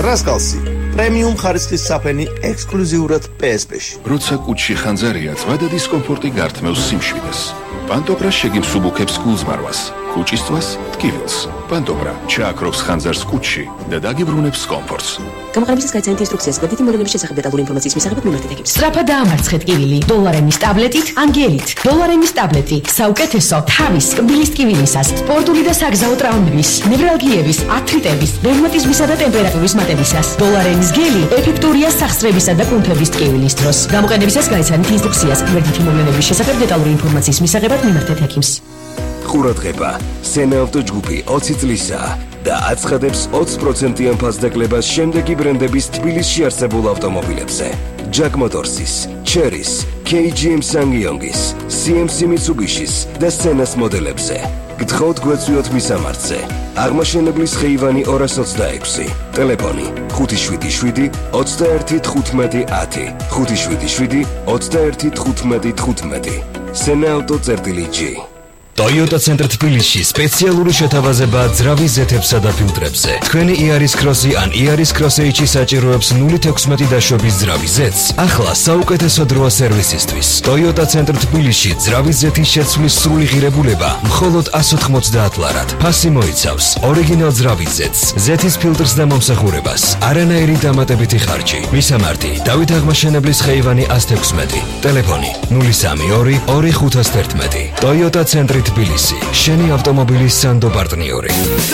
ტრასკალსი პრემიუმ ხარისხის საფენი ექსკლუზიურად PSP-ში. როცა კუჩში ხანძარია, წვადა დისკომფორტი გართმევს სიმშვიდეს. პანტოპრა შეგიმსუბუქებს გულზმარვას, კუჩისთვის ტკივილს. პანტოპრა ჩააქრობს ხანძარს კუჩში და დაგიბრუნებს კომფორტს. გამოყენებისას გაიცანით ინსტრუქციას გვერდითი მოვლენების შესახებ დეტალური ინფორმაციის მისაღებად მიმართეთ ექიმს. სწრაფად დაამარცხეთ ტკივილი დოლარენის ტაბლეტით, ანგელით. დოლარენის ტაბლეტი საუკეთესო თავის კბილის ტკივილისას, სპორტული და საგზაო ტრავმების, ნევრალგიების, ართრიტების, რევმატიზმისა და ტემპერატურის მატებისას. დოლარენის გელი ეფექტურია სახსრებისა და კუნთების ტკივილის დროს. გამოყენებისას გაიცანით ინსტრუქციას გვერდითი მოვლენების შესახებ დეტალური ინფორმაციის მისაღებად მიმართეთ ექიმს. ყურადღება, სენაავტო ჯგუფი 20 წლისაა და აცხადებს 20%-იან ფასდაკლებას შემდეგი ბრენდების თბილისში არსებულ ავტომობილებზე. Jack Motors's, Chery's, KGM SsangYong's, CMC Mitsubishi's და Senas მოდელებზე. გთხოვთ გვეწვიოთ მისამართზე. აღმაშენებლის ხეივანი 226, ტელეფონი 577 21 15 10, 577 21 15 15. Senauto.G. Toyota Center თბილისში სპეციალური შეთავაზება ძრავის ზეთებსა და ფილტრებზე. თქვენი Yaris Cross-ი ან Yaris Cross-H-ი საჭიროებს 0.16 დაშვების ძრავის ზეთს. ახლა საუკეთესო დროა სერვისისთვის. Toyota Center თბილისში ძრავის ზეთის შეცვლის სრული ღირებულება მხოლოდ 190 ლარად. ფასი მოიცავს ორიგინალ ძრავის ზეთს, ზეთის ფილტრს და მომსახურებას. არანაირი დამატებითი ხარჯი. მისამართი: დავით აღმაშენებლის ხეივანი 116, ტელეფონი 032 2511. Toyota Center თბილისი, შენი ავტომობილის სანდო პარტნიორი.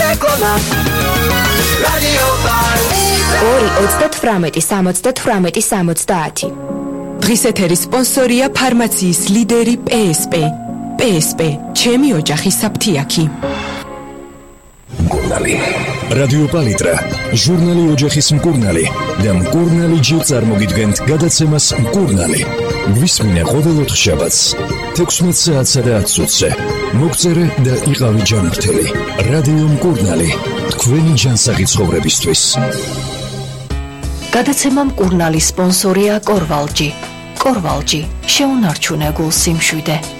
2-38-70-70. დღის ეთერის სპონსორია ფარმაციის ლიდერი PSP. PSP, ჩემი ოჯახის საფთიაქი. მკურნალი. რადიო პალიტრა, ჟურნალი ოჯახის მკურნალი და მკურნალი ჯერ წარმოგიდგენთ გადაცემას მკურნალი. გვისმინე ყოველ ოთხშაბათს 16 საათსა და 10 წუთზე. მოგწერე და იყავი ჯანმრთელი. რადიო მკურნალი, თქვენი ჯანსაღი ცხოვრებისთვის. გადაცემა მკურნალის სპონსორია კორვალჯი. კორვალჯი, შეუნარჩუნე გულ სიმშვიდე.